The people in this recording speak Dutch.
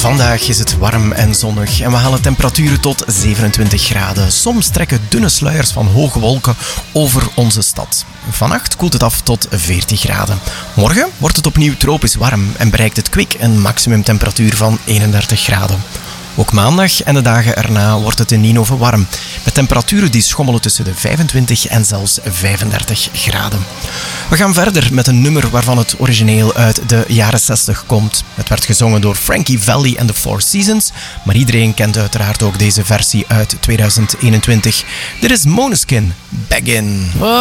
Vandaag is het warm en zonnig en we halen temperaturen tot 27 graden. Soms trekken dunne sluiers van hoge wolken over onze stad. Vannacht koelt het af tot 14 graden. Morgen wordt het opnieuw tropisch warm en bereikt het kwik een maximumtemperatuur van 31 graden. Ook maandag en de dagen erna wordt het in Ninove warm, met temperaturen die schommelen tussen de 25 en zelfs 35 graden. We gaan verder met een nummer waarvan het origineel uit de jaren 60 komt. Het werd gezongen door Frankie Valli en The Four Seasons, maar iedereen kent uiteraard ook deze versie uit 2021. Dit is Måneskin, Beggin'.